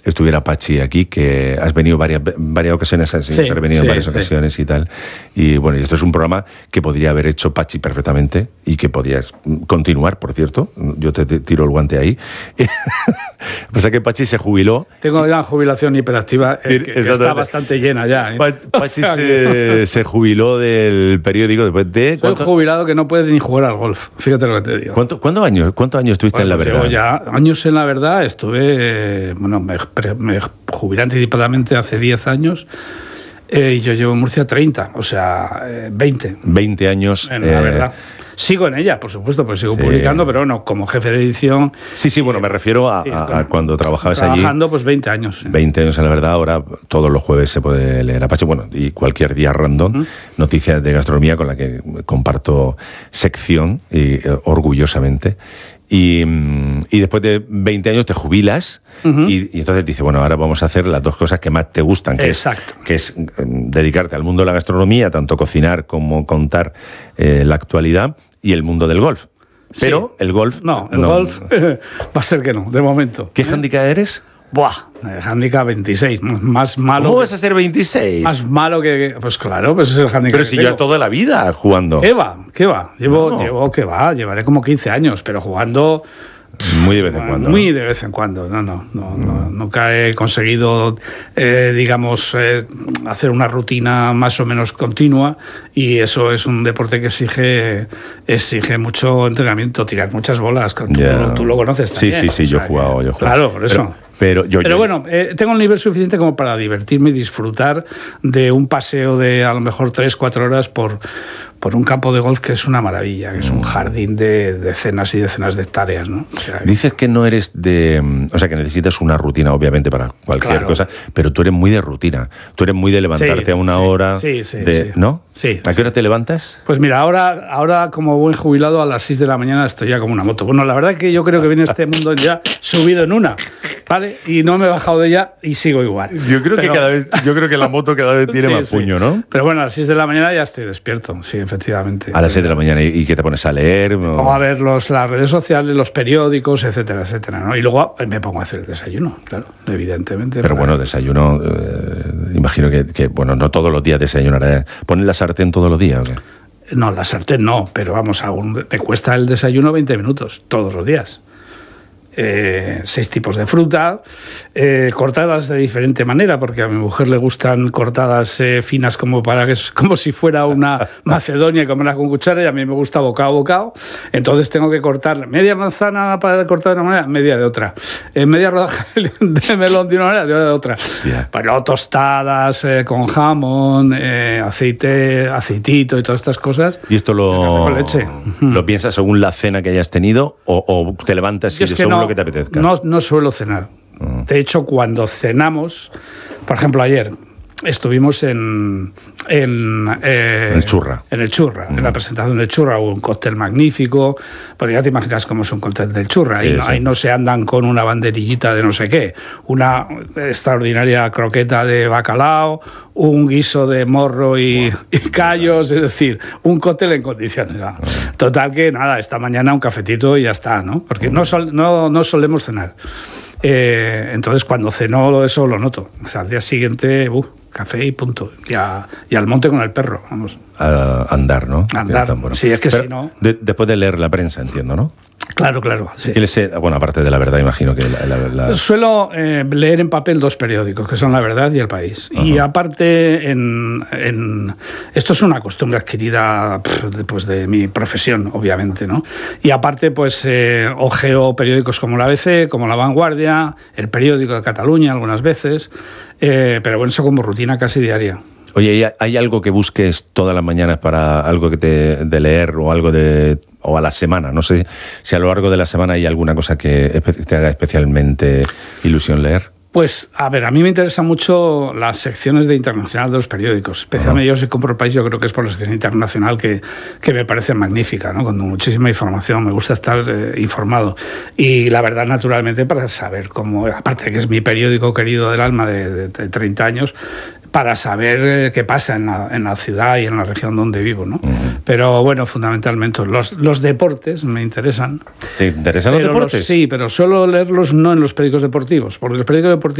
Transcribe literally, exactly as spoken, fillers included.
estuviera Pachi aquí, que has venido varias, varias ocasiones, has sí, intervenido sí, en varias sí. ocasiones y tal. Y bueno, y esto es un programa que podría haber hecho Pachi perfectamente y que podías continuar, por cierto. Yo te, te tiro el guante ahí. O sea que Pachi se jubiló. Tengo ya una jubilación hiperactiva eh, que, que está bastante llena ya. ¿eh? Pachi o sea, se, se jubiló del periódico después de... Soy un jubilado que no puede ni jugar al golf, fíjate lo que te digo. ¿Cuánto, ¿cuántos años, cuántos años estuviste bueno, en La Verdad? Ya años en La Verdad, estuve... Bueno, me, me jubilé anticipadamente hace diez años eh, y yo llevo en Murcia treinta, o sea, eh, veinte. veinte años. En La Verdad. Eh, Sigo en ella, por supuesto, pues sigo sí. publicando, pero no, como jefe de edición... Sí, sí, bueno, me refiero a, sí, a, a cuando trabajabas trabajando, allí. Trabajando, pues veinte años. Sí. veinte años en La Verdad, ahora todos los jueves se puede leer a Pachi, bueno, y cualquier día random, uh-huh. noticias de gastronomía con la que comparto sección, y, eh, orgullosamente. Y, y después de veinte años te jubilas uh-huh. y, y entonces dices, bueno, ahora vamos a hacer las dos cosas que más te gustan, que Exacto. es, que es dedicarte al mundo de la gastronomía, tanto cocinar como contar eh, la actualidad, y el mundo del golf. Pero sí. el golf... No, el no. golf va a ser que no, de momento. ¿Qué ¿Eh? handicap eres? Buah, handicap veintiséis, más malo... ¿Cómo vas a ser veintiséis? Más malo que... Pues claro, pues es el handicap. Pero si yo toda la vida jugando. ¿Qué va? ¿Qué va? Llevo, no. llevo, ¿qué va? Llevaré como quince años, pero jugando... Muy de vez en cuando. Muy ¿no? de vez en cuando, no, no, no, mm. no nunca he conseguido, eh, digamos, eh, hacer una rutina más o menos continua, y eso es un deporte que exige, exige mucho entrenamiento, tirar muchas bolas. Tú, yeah. tú lo conoces también. Sí, sí, sí, yo he jugado, que, yo he jugado. Claro, por eso. Pero, pero, yo, pero yo, bueno, eh, tengo un nivel suficiente como para divertirme y disfrutar de un paseo de a lo mejor tres, cuatro horas por, por un campo de golf que es una maravilla, que es un jardín de decenas y decenas de hectáreas, ¿no? O sea, dices que no eres de... O sea, que necesitas una rutina, obviamente, para cualquier claro. cosa, pero tú eres muy de rutina. Tú eres muy de levantarte sí, a una sí, hora... Sí, sí, de, sí. ¿No? Sí. ¿A qué sí. hora te levantas? Pues mira, ahora, ahora como buen jubilado, a las seis de la mañana estoy ya como una moto. Bueno, la verdad es que yo creo que viene este mundo ya subido en una, ¿vale? Y no me he bajado de ella y sigo igual. Yo creo, pero, que, cada vez, yo creo que la moto cada vez tiene sí, más puño, sí. ¿no? Pero bueno, a las seis de la mañana ya estoy despierto, sí, efectivamente. A las seis de la mañana, ¿y qué te pones a leer? ¿O, o a ver los, las redes sociales, los periódicos, etcétera, etcétera, ¿no? Y luego me pongo a hacer el desayuno, claro, evidentemente. Pero bueno, desayuno, eh, imagino que, que, bueno, no todos los días desayunaré. ¿Pones la sartén todos los días o qué? No, la sartén no, pero vamos, algún, me cuesta el desayuno veinte minutos, todos los días. Eh, seis tipos de fruta, eh, cortadas de diferente manera, porque a mi mujer le gustan cortadas eh, finas como para que es como si fuera una macedonia y comerla con cuchara, y a mí me gusta bocado a bocado, entonces tengo que cortar media manzana para cortar de una manera, media de otra, eh, media rodaja de melón de una manera, de otra. Hostia. Pero tostadas eh, con jamón, eh, aceite, aceitito y todas estas cosas. ¿Y esto lo, leche. lo piensas según la cena que hayas tenido o, o te levantas y, y según no, lo que te apetezca? No, no suelo cenar. Mm. De hecho, cuando cenamos, por ejemplo, ayer estuvimos en en, eh, en el Churra, en el Churra, mm. en la presentación del Churra, hubo un cóctel magnífico, pero ya te imaginas cómo es un cóctel del Churra, sí, ahí, no, sí. ahí no se andan con una banderillita de no sé qué, una extraordinaria croqueta de bacalao, un guiso de morro y, wow. y callos, es decir, un cóctel en condiciones. ¿no? Mm. Total que nada, esta mañana un cafetito y ya está, ¿no? Porque mm. no, sol, no, no solemos cenar. Eh, entonces cuando ceno eso lo noto, o sea, al día siguiente uh, café y punto, y, a, y al monte con el perro, vamos. A andar, ¿no? Andar, bueno. Sí, es que Pero si no... De, después de leer la prensa, entiendo, ¿no? Claro, claro. Sí. Bueno, aparte de La Verdad, imagino que... La, la, la... Suelo eh, leer en papel dos periódicos, que son La Verdad y El País. Uh-huh. Y aparte, en, en esto es una costumbre adquirida pues, de mi profesión, obviamente, ¿no? Y aparte, pues, eh, ojeo periódicos como La A B C, como La Vanguardia, El Periódico de Cataluña algunas veces, eh, pero bueno, eso como rutina casi diaria. Oye, ¿hay algo que busques todas las mañanas para algo que te de leer o algo de o a la semana? No sé si a lo largo de la semana hay alguna cosa que te haga especialmente ilusión leer. Pues, a ver, a mí me interesan mucho las secciones de internacional de los periódicos. Especialmente uh-huh. yo, si compro El País, yo creo que es por la sección internacional que, que me parece magnífica, ¿no? Con muchísima información, me gusta estar eh, informado. Y La Verdad, naturalmente, para saber cómo, aparte de que es mi periódico querido del alma de, de, de treinta años, para saber qué pasa en la, en la ciudad y en la región donde vivo, ¿no? Uh-huh. Pero bueno, fundamentalmente los, los deportes me interesan. ¿Te interesan los deportes? Los, sí, pero suelo leerlos no en los periódicos deportivos, porque los periódicos deportivos